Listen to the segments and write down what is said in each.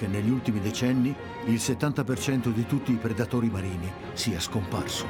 che negli ultimi decenni il 70% di tutti i predatori marini sia scomparso.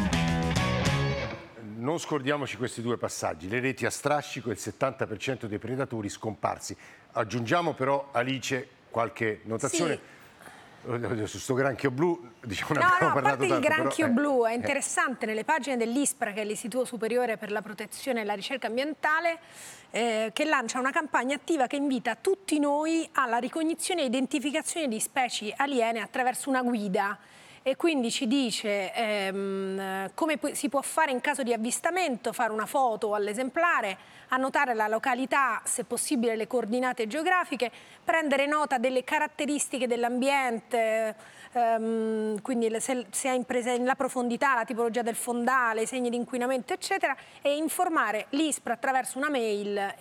Non scordiamoci questi due passaggi, le reti a strascico e il 70% dei predatori scomparsi. Aggiungiamo però, Alice, qualche notazione. Sì. Su sto granchio blu, diciamo, ne No, abbiamo a parlato parte il tanto, granchio però, blu, è interessante nelle pagine dell'ISPRA, che è l'Istituto Superiore per la Protezione e la Ricerca Ambientale, che lancia una campagna attiva che invita tutti noi alla ricognizione e identificazione di specie aliene attraverso una guida. E quindi ci dice come si può fare in caso di avvistamento, fare una foto all'esemplare, annotare la località, se possibile le coordinate geografiche, prendere nota delle caratteristiche dell'ambiente, quindi se è la profondità, la tipologia del fondale, i segni di inquinamento, eccetera, e informare l'ISPRA attraverso una mail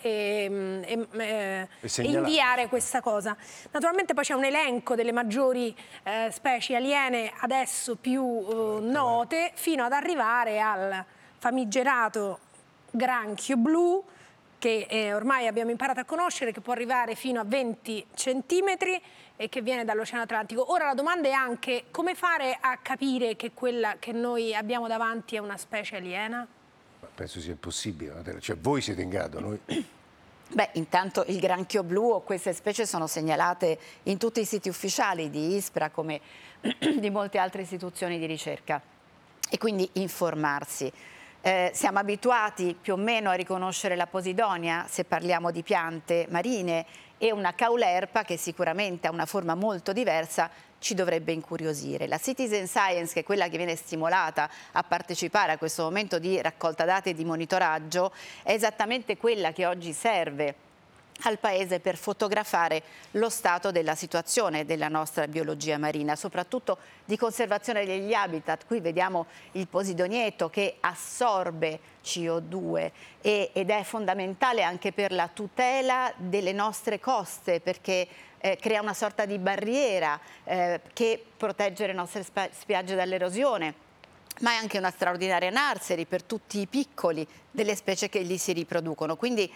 e inviare questa cosa. Naturalmente poi c'è un elenco delle maggiori specie aliene adesso più note, fino ad arrivare al famigerato granchio blu, che ormai abbiamo imparato a conoscere, che può arrivare fino a 20 centimetri e che viene dall'Oceano Atlantico. Ora la domanda è anche come fare a capire che quella che noi abbiamo davanti è una specie aliena? penso sia impossibile, cioè voi siete in grado, noi... Beh, intanto il granchio blu o queste specie sono segnalate in tutti i siti ufficiali di ISPRA come di molte altre istituzioni di ricerca, e quindi informarsi. Siamo abituati più o meno a riconoscere la posidonia se parliamo di piante marine, e una caulerpa, che sicuramente ha una forma molto diversa, ci dovrebbe incuriosire. La Citizen Science, che è quella che viene stimolata a partecipare a questo momento di raccolta dati e di monitoraggio, è esattamente quella che oggi serve al Paese per fotografare lo stato della situazione della nostra biologia marina, soprattutto di conservazione degli habitat. Qui vediamo il posidonietto che assorbe CO2 ed è fondamentale anche per la tutela delle nostre coste, perché crea una sorta di barriera che protegge le nostre spiagge dall'erosione, ma è anche una straordinaria nursery per tutti i piccoli delle specie che lì si riproducono. Quindi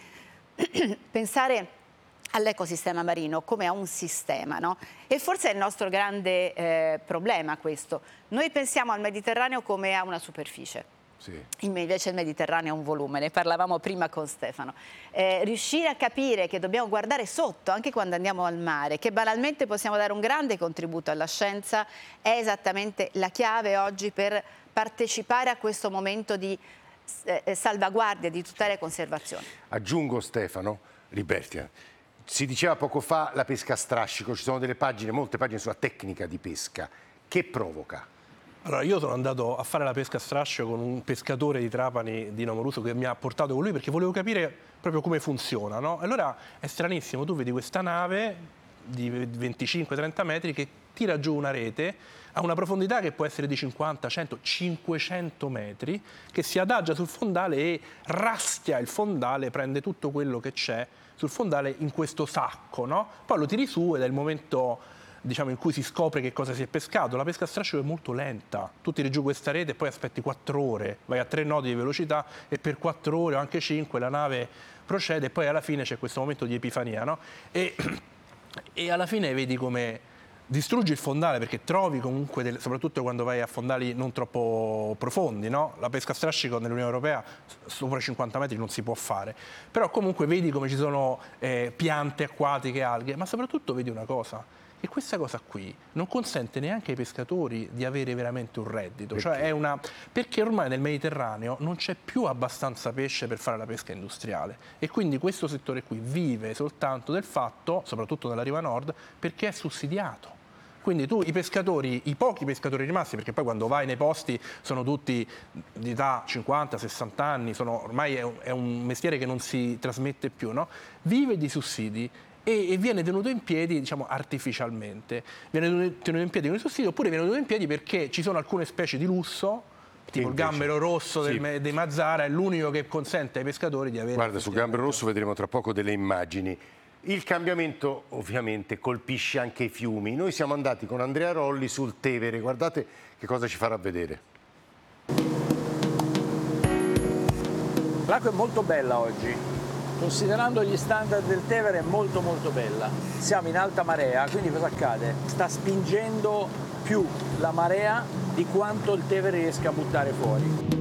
pensare all'ecosistema marino come a un sistema, no? E forse è il nostro grande problema questo. Noi pensiamo al Mediterraneo come a una superficie. Sì. Invece il Mediterraneo è un volume, ne parlavamo prima con Stefano. Riuscire a capire che dobbiamo guardare sotto anche quando andiamo al mare, che banalmente possiamo dare un grande contributo alla scienza, è esattamente la chiave oggi per partecipare a questo momento di salvaguardia, di tutela e conservazione. Aggiungo, Stefano, Libertia, si diceva poco fa la pesca a strascico, ci sono delle pagine, molte pagine sulla tecnica di pesca. Che provoca? Allora, io sono andato a fare la pesca a strascico con un pescatore di Trapani, Dino Amoruso, che mi ha portato con lui perché volevo capire proprio come funziona, no? Allora è stranissimo, tu vedi questa nave di 25-30 metri che tira giù una rete a una profondità che può essere di 50, 100, 500 metri, che si adagia sul fondale e raschia il fondale, prende tutto quello che c'è sul fondale in questo sacco, no? Poi lo tiri su ed è il momento, diciamo, in cui si scopre che cosa si è pescato. La pesca a strascico è molto lenta, tu tiri giù questa rete e poi aspetti 4 ore, vai a 3 nodi di velocità e per 4 ore o anche 5 la nave procede, e poi alla fine c'è questo momento di epifania, no? E alla fine vedi come distruggi il fondale, perché trovi comunque, soprattutto quando vai a fondali non troppo profondi, no? La pesca a strascico nell'Unione Europea sopra i 50 metri non si può fare, però comunque vedi come ci sono piante acquatiche, alghe, ma soprattutto vedi una cosa, che questa cosa qui non consente neanche ai pescatori di avere veramente un reddito. Perché? Cioè perché ormai nel Mediterraneo non c'è più abbastanza pesce per fare la pesca industriale, e quindi questo settore qui vive soltanto del fatto, soprattutto nella riva nord, perché è sussidiato. Quindi tu, i pescatori, i pochi pescatori rimasti, perché poi quando vai nei posti sono tutti di età 50-60 anni, ormai è un mestiere che non si trasmette più, no? Vive di sussidi e viene tenuto in piedi, diciamo, artificialmente. Viene tenuto in piedi con i sussidi, oppure viene tenuto in piedi perché ci sono alcune specie di lusso, tipo il gambero rosso dei Mazzara, è l'unico che consente ai pescatori di avere... Guarda, sul gambero rosso vedremo tra poco delle immagini. Il cambiamento ovviamente colpisce anche i fiumi. Noi siamo andati con Andrea Rolli sul Tevere, guardate che cosa ci farà vedere. L'acqua è molto bella oggi, Considerando gli standard del Tevere è molto molto bella. Siamo in alta marea, quindi cosa accade? Sta spingendo più la marea di quanto il Tevere riesca a buttare fuori.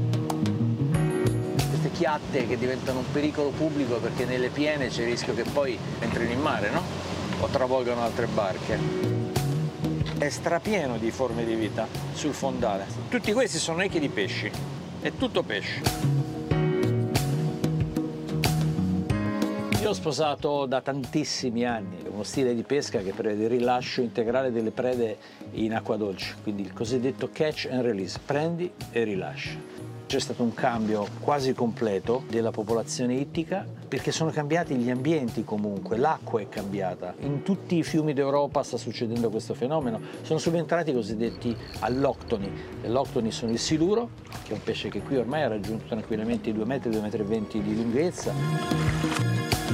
Queste chiatte che diventano un pericolo pubblico perché nelle piene c'è il rischio che poi entrino in mare, no? O travolgano altre barche. È strapieno di forme di vita sul fondale. Tutti questi sono echi di pesci, è tutto pesce. Io ho sposato da tantissimi anni uno stile di pesca che prevede il rilascio integrale delle prede in acqua dolce, quindi il cosiddetto catch and release, prendi e rilascia. C'è stato un cambio quasi completo della popolazione ittica perché sono cambiati gli ambienti comunque, l'acqua è cambiata. In tutti i fiumi d'Europa sta succedendo questo fenomeno, sono subentrati i cosiddetti alloctoni. Gli alloctoni sono il siluro, che è un pesce che qui ormai ha raggiunto tranquillamente i 2 metri, 2,20 metri di lunghezza.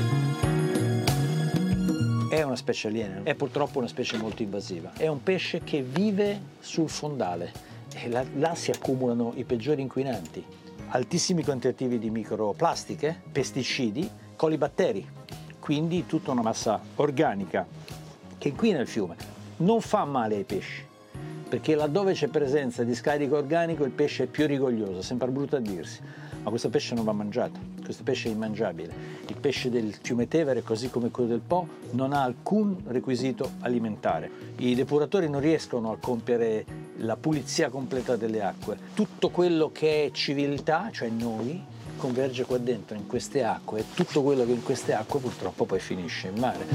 È una specie aliena, è purtroppo una specie molto invasiva. È un pesce che vive sul fondale e là si accumulano i peggiori inquinanti. Altissimi quantitativi di microplastiche, pesticidi, colibatteri, quindi tutta una massa organica che inquina il fiume. Non fa male ai pesci, perché laddove c'è presenza di scarico organico il pesce è più rigoglioso, sembra brutto a dirsi, ma questo pesce non va mangiato, questo pesce è immangiabile. Il pesce del fiume Tevere, così come quello del Po, non ha alcun requisito alimentare. I depuratori non riescono a compiere la pulizia completa delle acque. Tutto quello che è civiltà, cioè noi, converge qua dentro in queste acque e tutto quello che in queste acque purtroppo poi finisce in mare.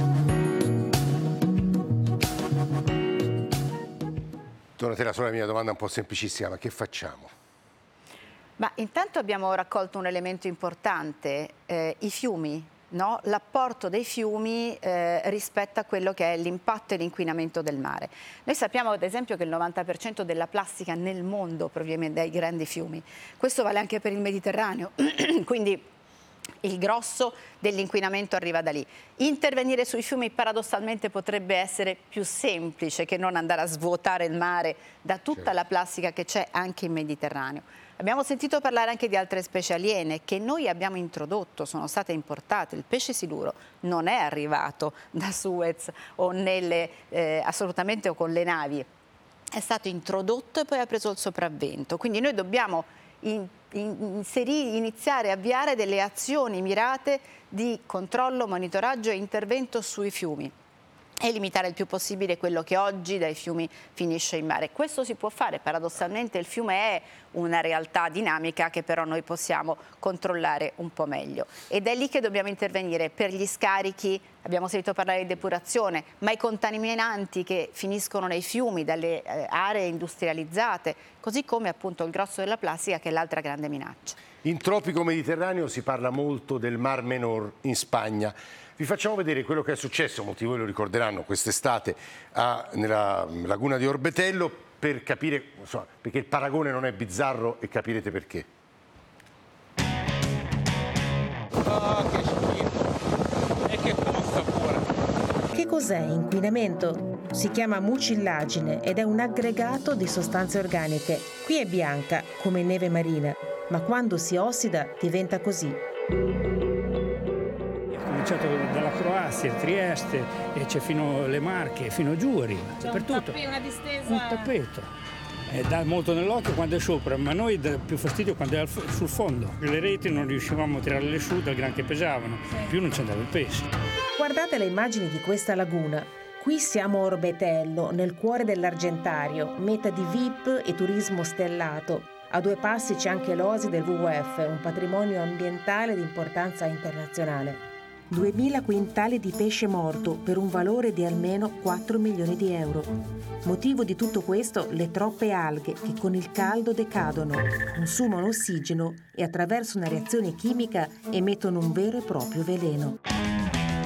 Donatella, solo la mia domanda un po' semplicissima, ma che facciamo? Ma intanto abbiamo raccolto un elemento importante, i fiumi, no? L'apporto dei fiumi rispetto a quello che è l'impatto e l'inquinamento del mare. Noi sappiamo ad esempio che il 90% della plastica nel mondo proviene dai grandi fiumi, questo vale anche per il Mediterraneo, quindi il grosso dell'inquinamento arriva da lì. Intervenire sui fiumi paradossalmente potrebbe essere più semplice che non andare a svuotare il mare da tutta la plastica che c'è anche in Mediterraneo. Abbiamo sentito parlare anche di altre specie aliene che noi abbiamo introdotto, sono state importate. Il pesce siluro non è arrivato da Suez o assolutamente o con le navi, è stato introdotto e poi ha preso il sopravvento. Quindi noi dobbiamo iniziare a avviare delle azioni mirate di controllo, monitoraggio e intervento sui fiumi e limitare il più possibile quello che oggi dai fiumi finisce in mare. Questo si può fare, paradossalmente il fiume è una realtà dinamica che però noi possiamo controllare un po' meglio ed è lì che dobbiamo intervenire per gli scarichi. Abbiamo sentito parlare di depurazione, ma i contaminanti che finiscono nei fiumi dalle aree industrializzate, così come appunto il grosso della plastica che è l'altra grande minaccia. In tropico mediterraneo si parla molto del Mar Menor in Spagna. Vi facciamo vedere quello che è successo, molti di voi lo ricorderanno, quest'estate nella laguna di Orbetello, per capire, insomma, perché il paragone non è bizzarro e capirete perché. Oh, che schifo! E che puzza pure! Che cos'è inquinamento? Si chiama mucillagine ed è un aggregato di sostanze organiche. Qui è bianca, come neve marina, ma quando si ossida diventa così. Cominciato dalla Croazia, Trieste, e c'è fino alle Marche, fino a giù arriva. C'è una distesa. Un tappeto. Dà molto nell'occhio quando è sopra, ma noi dà più fastidio quando è sul fondo. Le reti non riuscivamo a tirarle su dal gran che pesavano, più non ci andava il pesce. Guardate le immagini di questa laguna. Qui siamo a Orbetello, nel cuore dell'Argentario, meta di VIP e turismo stellato. A 2 passi c'è anche l'Oasi del WWF, un patrimonio ambientale di importanza internazionale. 2000 quintali di pesce morto per un valore di almeno 4 milioni di euro. Motivo di tutto questo, le troppe alghe che con il caldo decadono, consumano ossigeno e attraverso una reazione chimica emettono un vero e proprio veleno.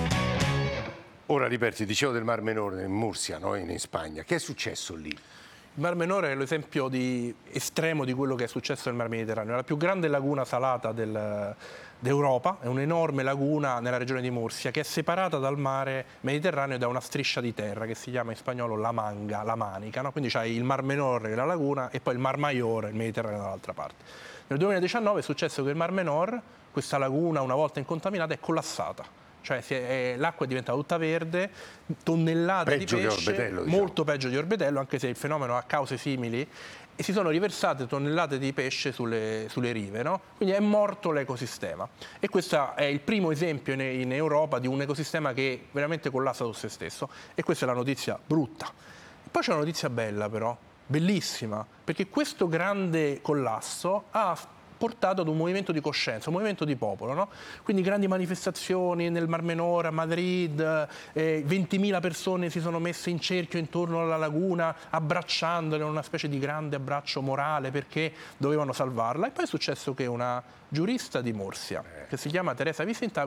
Ora Liberti, dicevo del Mar Menor in Mursia, no? in Spagna. Che è successo lì? Il Mar Menor è l'esempio estremo di quello che è successo nel Mar Mediterraneo. È la più grande laguna salata d'Europa, è un'enorme laguna nella regione di Murcia che è separata dal mare Mediterraneo da una striscia di terra che si chiama in spagnolo la Manga, la Manica, no? Quindi c'hai il Mar Menor che è la laguna e poi il Mar Mayor, il Mediterraneo dall'altra parte. Nel 2019 è successo che il Mar Menor, questa laguna una volta incontaminata, è collassata. Cioè l'acqua è diventata tutta verde, tonnellate peggio di pesce, che Orbetello, diciamo. Molto peggio di Orbetello, anche se il fenomeno ha cause simili, e si sono riversate tonnellate di pesce sulle rive, no? Quindi è morto l'ecosistema. E questo è il primo esempio in Europa di un ecosistema che veramente collassa su se stesso. E questa è la notizia brutta. E poi c'è una notizia bella però, bellissima, perché questo grande collasso ha portato ad un movimento di coscienza, un movimento di popolo, no? Quindi grandi manifestazioni nel Mar Menor, a Madrid, 20.000 persone si sono messe in cerchio intorno alla laguna, abbracciandola in una specie di grande abbraccio morale perché dovevano salvarla. E poi è successo che una giurista di Murcia, che si chiama Teresa Vicente,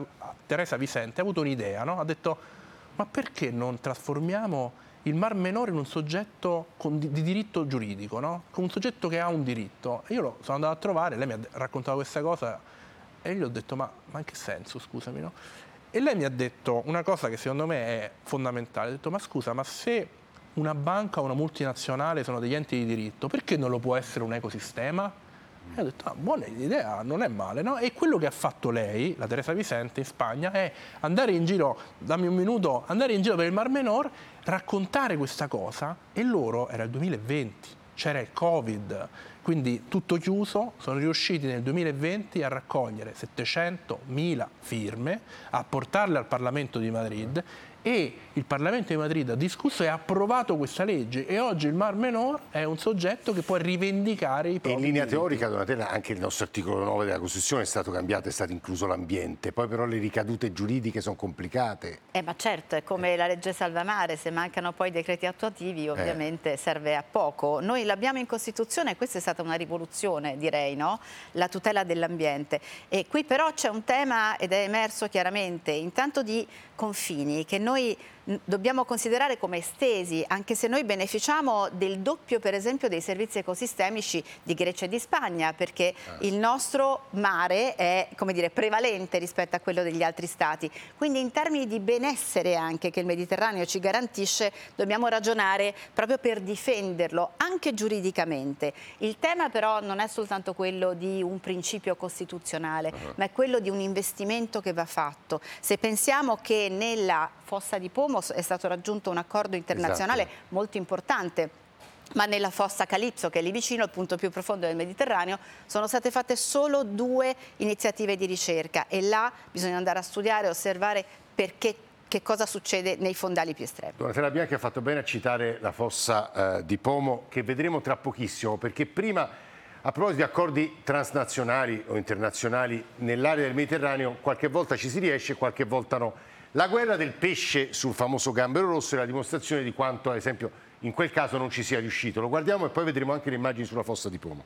ha avuto un'idea, no? Ha detto: ma perché non trasformiamo il Mar Menor in un soggetto di diritto giuridico, no? Con un soggetto che ha un diritto. E io sono andato a trovare, lei mi ha raccontato questa cosa e gli ho detto ma in che senso, scusami, no? E lei mi ha detto una cosa che secondo me è fondamentale. Ha detto: ma scusa, ma se una banca o una multinazionale sono degli enti di diritto, perché non lo può essere un ecosistema? E ho detto: buona idea, non è male, no? E quello che ha fatto lei, la Teresa Vicente in Spagna, è andare in giro, dammi un minuto, andare in giro per il Mar Menor, raccontare questa cosa. E loro, era il 2020, c'era il Covid, quindi tutto chiuso, sono riusciti nel 2020 a raccogliere 700.000 firme, a portarle al Parlamento di Madrid, e il Parlamento di Madrid ha discusso e ha approvato questa legge, e oggi il Mar Menor è un soggetto che può rivendicare i propri in linea diritti. teorica, Donatella, anche il nostro articolo 9 della Costituzione è stato cambiato, è stato incluso l'ambiente, poi però le ricadute giuridiche sono complicate. Ma certo, è come la legge Salvamare, se mancano poi i decreti attuativi ovviamente serve a poco. Noi l'abbiamo in Costituzione e questa è stata una rivoluzione, direi, no? La tutela dell'ambiente. E qui però c'è un tema, ed è emerso chiaramente, intanto di confini che noi dobbiamo considerare come estesi, anche se noi beneficiamo del doppio, per esempio, dei servizi ecosistemici di Grecia e di Spagna, perché il nostro mare è, come dire, prevalente rispetto a quello degli altri stati. Quindi in termini di benessere anche che il Mediterraneo ci garantisce, dobbiamo ragionare proprio per difenderlo, anche giuridicamente. Il tema però non è soltanto quello di un principio costituzionale, ma è quello di un investimento che va fatto. Se pensiamo che nella fossa di Pomo è stato raggiunto un accordo internazionale molto importante, ma nella fossa Calipso, che è lì vicino, il punto più profondo del Mediterraneo, sono state fatte solo 2 iniziative di ricerca, e là bisogna andare a studiare, osservare perché, che cosa succede nei fondali più estremi. Donatella Bianchi ha fatto bene a citare la fossa di Pomo, che vedremo tra pochissimo, perché prima, a proposito di accordi transnazionali o internazionali nell'area del Mediterraneo, qualche volta ci si riesce, qualche volta no. La guerra del pesce sul famoso gambero rosso è la dimostrazione di quanto, ad esempio, in quel caso non ci sia riuscito. Lo guardiamo e poi vedremo anche le immagini sulla fossa di Pomo.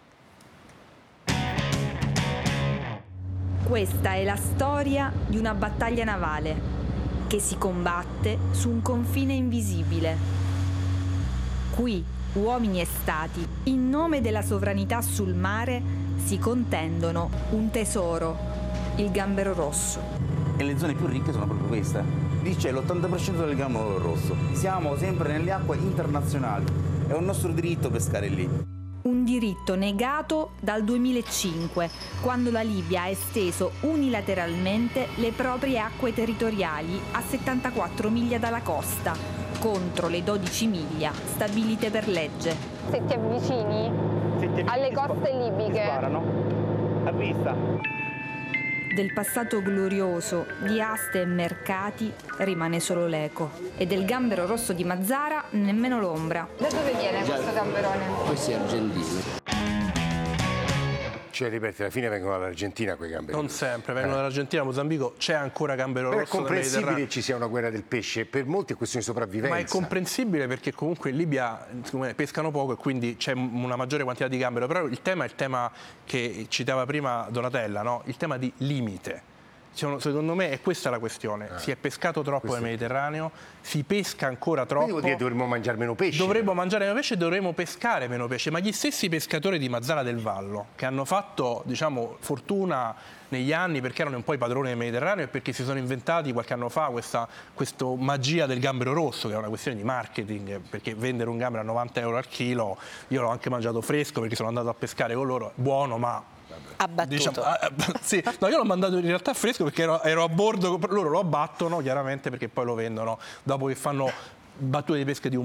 Questa è la storia di una battaglia navale che si combatte su un confine invisibile. Qui uomini e stati, in nome della sovranità sul mare, si contendono un tesoro, il gambero rosso. E le zone più ricche sono proprio queste. Lì c'è l'80% del gambero rosso. Siamo sempre nelle acque internazionali. È un nostro diritto pescare lì. Un diritto negato dal 2005, quando la Libia ha esteso unilateralmente le proprie acque territoriali a 74 miglia dalla costa, contro le 12 miglia stabilite per legge. Se ti avvicini alle coste libiche. Sparano. A vista. Del passato glorioso di aste e mercati rimane solo l'eco, e del gambero rosso di Mazara nemmeno l'ombra. Da dove viene questo gamberone? Questi argentini. Cioè, Liberti, alla fine vengono dall'Argentina quei gamberi. Non sempre, vengono dall'Argentina, Mozambico, c'è ancora gambero rosso. È comprensibile che ci sia una guerra del pesce, per molti è questione di sopravvivenza. Ma è comprensibile perché comunque in Libia pescano poco e quindi c'è una maggiore quantità di gambero, però il tema è il tema che citava prima Donatella, no? Il tema di limite. Secondo me è questa la questione. Si è pescato troppo nel Mediterraneo, si pesca ancora troppo. Quindi vuol dire che dovremmo mangiare meno pesce. Dovremmo mangiare meno pesce e dovremmo pescare meno pesce. Ma gli stessi pescatori di Mazara del Vallo, che hanno fatto, diciamo, fortuna negli anni perché erano un po' i padroni del Mediterraneo e perché si sono inventati qualche anno fa questa magia del gambero rosso, che è una questione di marketing, perché vendere un gambero a 90 euro al chilo, io l'ho anche mangiato fresco perché sono andato a pescare con loro, buono, ma abbattuto. Diciamo, sì, no, io l'ho mandato in realtà fresco perché ero a bordo, loro lo abbattono chiaramente perché poi lo vendono dopo che fanno battute di pesca di un